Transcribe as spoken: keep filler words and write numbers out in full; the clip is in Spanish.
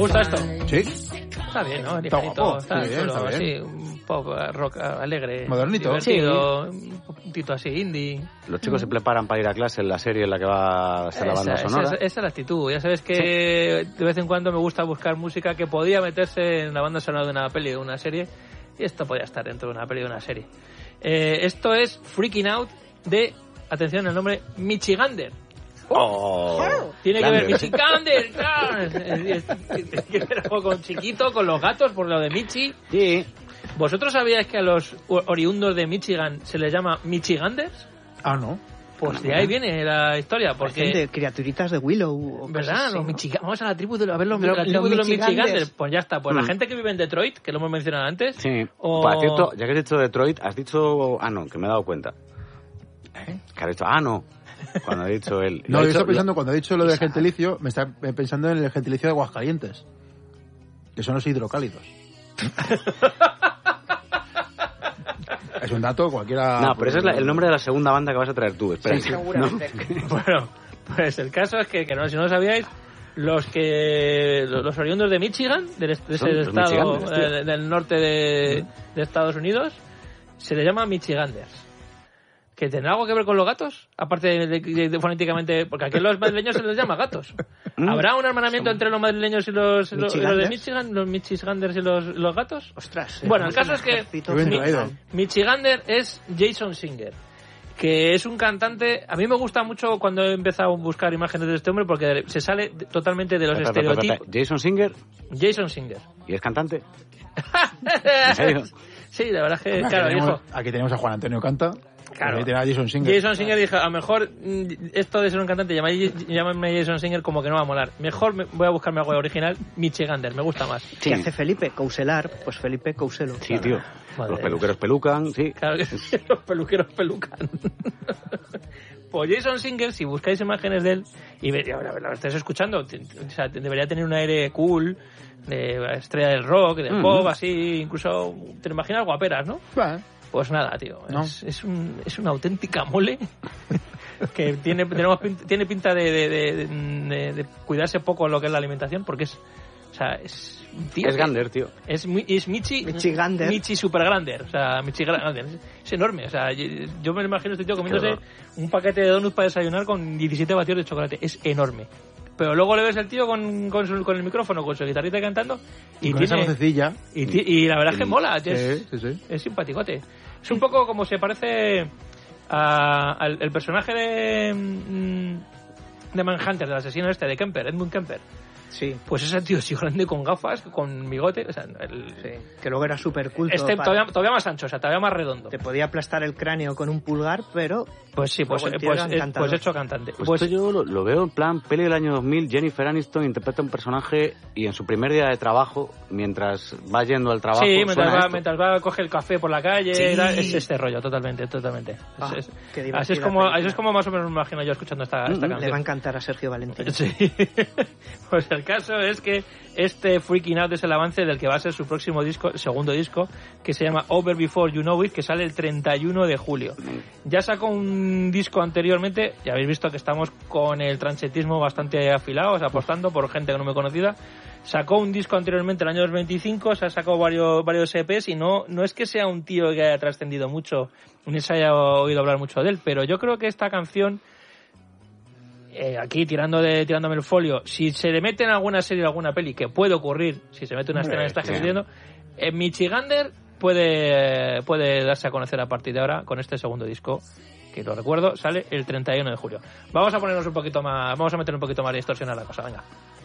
gusta esto? Sí. Está bien, ¿no? Está Ligerito, guapo. está Sí, chulo, está bien. así, un pop rock alegre. Modernito. Divertido, un puntito así indie. Los chicos se preparan para ir a clase en la serie en la que va a ser la banda Esa, sonora. esa, esa es la actitud. Ya sabes que de vez en cuando me gusta buscar música que podía meterse en la banda sonora de una peli o de una serie. Y esto podía estar dentro de una peli o de una serie. Eh, esto es Freaking Out de, atención el nombre, Michigander. Oh, Tiene que Gander. ver Michigander, claro. Tiene que ver con chiquito, con los gatos, por lo de Michi. Sí. ¿Vosotros sabíais que a los oriundos de Michigan se les llama Michiganders? Ah, no. Pues de ahí viene la historia, porque... de criaturitas de Willow. O ¿Verdad? cosas así, Los ¿no? Michigan... Vamos a la tribu de, a ver los, Lo- la tribu los de los Michiganders. Michiganders. Pues ya está. Pues la Mm. gente que vive en Detroit, que lo hemos mencionado antes... Sí. O... Por cierto, ya que has dicho Detroit, has dicho... Ah, no, que me he dado cuenta. Que has dicho... Ah, no. Cuando he dicho él... No, Lo he yo dicho- estaba pensando, cuando he dicho lo del Esa- gentilicio, me está pensando en el gentilicio de Aguascalientes, que son los hidrocálidos. Es un dato, cualquiera... No, pero ese es la- el nombre de la segunda banda que vas a traer tú. Espera. Sí, seguramente. Bueno, pues el caso es que, que no, si no lo sabíais, los que los oriundos de Michigan, del, est- de Son ese los estado Michiganders, tío. eh, del norte de, de Estados Unidos, se les llama Michiganders. ¿Que tendrá algo que ver con los gatos? Aparte de, de- de fonéticamente... Porque aquí a los madrileños se les llama gatos. Mm. ¿Habrá un hermanamiento entre los madrileños y los, los, los de ¿Michiganders? Michigan, los Michiganders y los, los gatos? Ostras. Bueno, el tenemos caso un es que ejército Qué bien Mi- traído. Michigander es Jason Singer, que es un cantante... A mí me gusta mucho cuando he empezado a buscar imágenes de este hombre porque se sale de- totalmente de los Espera, espera, espera, estereotipos. espera. Jason Singer, Jason Singer. y es cantante. ¿En serio? Sí, la verdad es que, Aquí, claro, tenemos, dijo... aquí tenemos a Juan Antonio Canta, Claro. y ahí tenemos a Jason Singer. Jason Singer dijo, a lo mejor mm, esto de ser un cantante, llámame llámame Jason Singer, como que no va a molar. Mejor me- voy a buscarme algo original, Michigander, me gusta más. ¿Qué hace Felipe? Couselar. Pues Felipe Couselo. Sí, tío. Madre Los de peluqueros pelucan, sí. Claro que sí, los peluqueros pelucan. Pues Jason Singer, si buscáis imágenes de él y ve- ahora la estáis escuchando, t- t- o sea, debería tener un aire cool, de estrella del rock, del Mm. pop, así, incluso te lo imaginas guaperas, ¿no? Va, ¿eh? Pues nada, tío, No. es, es, un, es una auténtica mole que tiene, tenemos pin- tiene pinta de, de, de, de- de cuidarse poco en lo que es la alimentación, porque es, o sea, es un tío Es que- Gander, tío. es, muy- es Michi... Michigander. Michi super grander. O sea, Michi Grander. Es, es enorme. O sea, yo, yo me lo imagino a este tío comiéndose horror. un paquete de donuts para desayunar con diecisiete vatios de chocolate. Es enorme. Pero luego le ves al tío con, con, su- con el micrófono, con su guitarrita cantando y, Y con esa tiene... vocecilla. Y, ti- y la verdad es que mola. Sí, Es, sí, sí. es simpaticote. Es un poco como se parece a- al el personaje de... mm, de Manhunter, del asesino este, de Kemper, Edmund Kemper. Sí. Pues ese tío así grande con gafas, con bigote. O sea, el, Sí. Que luego era súper culto. este para- todavía, todavía más ancho, o sea, todavía más redondo. Te podía aplastar el cráneo con un pulgar, pero... Pues sí, pues, Luego el eh, tío pues, era eh, encantador. pues hecho cantante. Pues, Pues, esto yo lo, lo veo en plan peli del año dos mil, Jennifer Aniston interpreta un personaje y en su primer día de trabajo, mientras va yendo al trabajo, sí, mientras suena va, esto. mientras va a coger el café por la calle, Sí. era- es este rollo, totalmente, totalmente. Ah, Es- es- qué así, divertida es como, película. así es como más o menos me imagino yo escuchando esta, esta Mm, Le va a canción. encantar a Sergio Valentín. Sí. Pues el caso es que este Freaking Out es el avance del que va a ser su próximo disco, el segundo disco, que se llama Over Before You Know It, que sale el treinta y uno de julio. Ya sacó un disco anteriormente, ya habéis visto que estamos con el transetismo bastante afilados, apostando por gente que no me conocida. Sacó un disco anteriormente, el año dos mil veinticinco, se ha sacado varios, varios E Pes y no, no es que sea un tío que haya trascendido mucho, ni se haya oído hablar mucho de él, pero yo creo que esta canción, eh, aquí tirando de, tirándome el folio, si se le mete en alguna serie o alguna peli, que puede ocurrir, si se mete una escena de esta que estoy diciendo, en Michigander puede, puede darse a conocer a partir de ahora con este segundo disco, que lo recuerdo, sale el treinta y uno de julio. Vamos a ponernos un poquito más, vamos a meter un poquito más de distorsión a la cosa, venga.